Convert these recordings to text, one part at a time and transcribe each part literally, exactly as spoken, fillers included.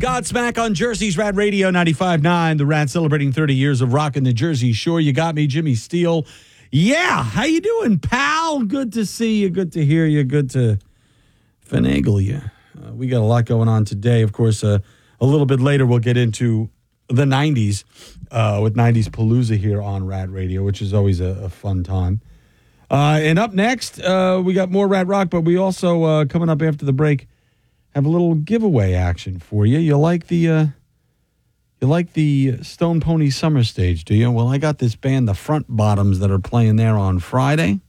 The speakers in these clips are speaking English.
Godsmack on Jersey's Rad Radio ninety-five point nine. The Rad celebrating thirty years of rocking the Jersey Shore. You got me, Jimmy Steele. Yeah, how you doing, pal? Good to see you. Good to hear you. Good to finagle you. Uh, we got a lot going on today. Of course, uh, a little bit later we'll get into the nineties uh, with nineties Palooza here on Rad Radio, which is always a, a fun time. Uh, and up next, uh, we got more Rad Rock, but we also, uh, coming up after the break, have a little giveaway action for you. You like the uh, you like the Stone Pony Summer Stage, do you? Well, I got this band, the Front Bottoms, that are playing there on Friday.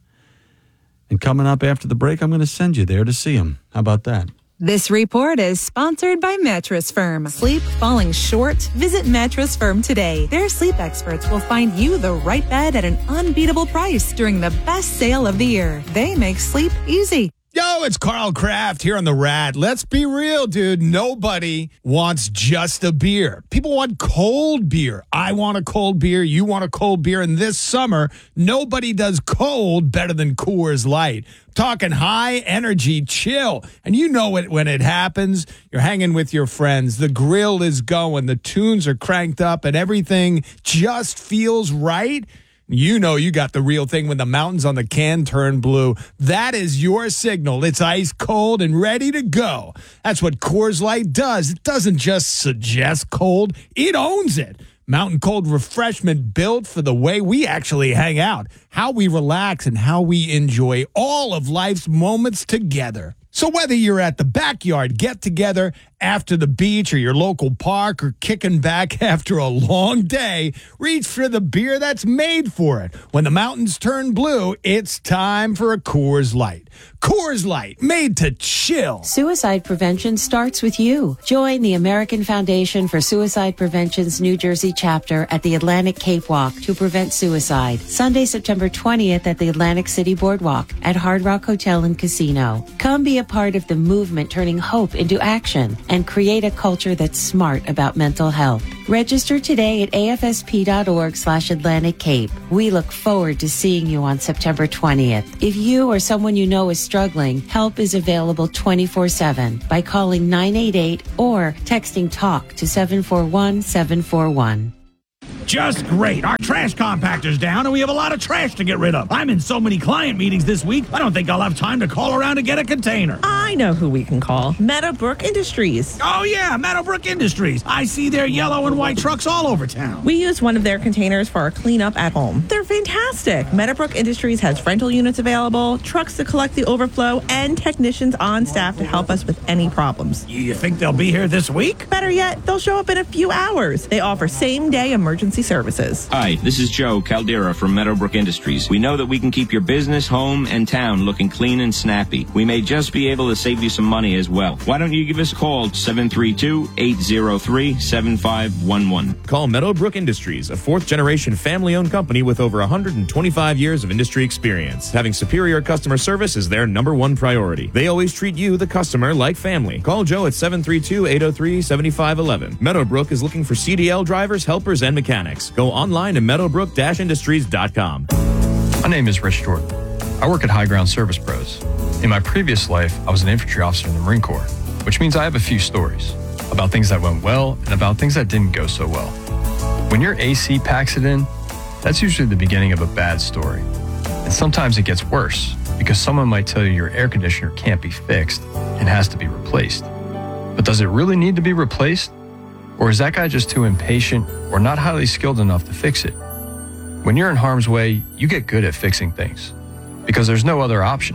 And coming up after the break, I'm going to send you there to see them. How about that? This report is sponsored by Mattress Firm. Sleep falling short? Visit Mattress Firm today. Their sleep experts will find you the right bed at an unbeatable price during the best sale of the year. They make sleep easy. Yo, it's Carl Kraft here on the Rad. Let's be real, dude. Nobody wants just a beer. People want cold beer. I want a cold beer. You want a cold beer. And this summer, nobody does cold better than Coors Light. Talking high energy chill. And you know it when it happens. You're hanging with your friends. The grill is going. The tunes are cranked up and everything just feels right. You know you got the real thing when the mountains on the can turn blue. That is your signal. It's ice cold and ready to go. That's what Coors Light does. It doesn't just suggest cold. It owns it. Mountain cold refreshment built for the way we actually hang out, how we relax, and how we enjoy all of life's moments together. So whether you're at the backyard get-together, after the beach, or your local park, or kicking back after a long day, reach for the beer that's made for it. When the mountains turn blue, it's time for a Coors Light. Coors Light, made to chill. Suicide prevention starts with you. Join the American Foundation for Suicide Prevention's New Jersey chapter at the Atlantic Cape Walk to prevent suicide. Sunday, September twentieth at the Atlantic City Boardwalk at Hard Rock Hotel and Casino. Come be a part of the movement turning hope into action and create a culture that's smart about mental health. Register today at afsp.org slash Atlantic Cape. We look forward to seeing you on September twentieth. If you or someone you know is struggling, help is available twenty-four seven by calling nine eight eight or texting TALK to seven four one seven four one. Just great. Our trash compactor's down, and we have a lot of trash to get rid of. I'm in so many client meetings this week, I don't think I'll have time to call around to get a container. I know who we can call. Meadowbrook Industries. Oh, yeah, Meadowbrook Industries. I see their yellow and white trucks all over town. We use one of their containers for our cleanup at home. They're fantastic. Meadowbrook Industries has rental units available, trucks to collect the overflow, and technicians on staff to help us with any problems. You think they'll be here this week? Better yet, they'll show up in a few hours. They offer same-day emergency services. Hi, this is Joe Caldera from Meadowbrook Industries. We know that we can keep your business, home, and town looking clean and snappy. We may just be able to save you some money as well. Why don't you give us a call, seven three two, eight zero three, seven five one one. Call Meadowbrook Industries, a fourth-generation family-owned company with over one hundred twenty-five years of industry experience. Having superior customer service is their number one priority. They always treat you, the customer, like family. Call Joe at seven three two, eight zero three, seven five one one. Meadowbrook is looking for C D L drivers, helpers, and mechanics. Go online to meadowbrook dash industries dot com. My name is Rich Jordan. I work at High Ground Service Pros. In my previous life, I was an infantry officer in the Marine Corps, which means I have a few stories about things that went well and about things that didn't go so well. When your A C packs it in, that's usually the beginning of a bad story. And sometimes it gets worse because someone might tell you your air conditioner can't be fixed and has to be replaced. But does it really need to be replaced? Or is that guy just too impatient or not highly skilled enough to fix it? When you're in harm's way, you get good at fixing things because there's no other option.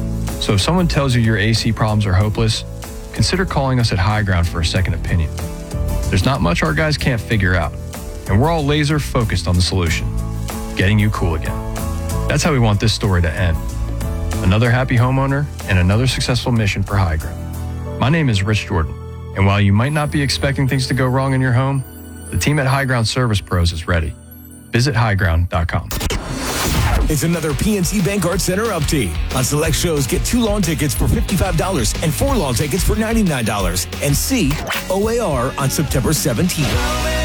So if someone tells you your A C problems are hopeless, consider calling us at High Ground for a second opinion. There's not much our guys can't figure out, and we're all laser focused on the solution, getting you cool again. That's how we want this story to end. Another happy homeowner and another successful mission for High Ground. My name is Rich Jordan, and while you might not be expecting things to go wrong in your home, the team at High Ground Service Pros is ready. Visit high ground dot com. It's another P N C Bank Arts Center update. On select shows, get two lawn tickets for fifty-five dollars and four lawn tickets for ninety-nine dollars. And see O A R on September seventeenth.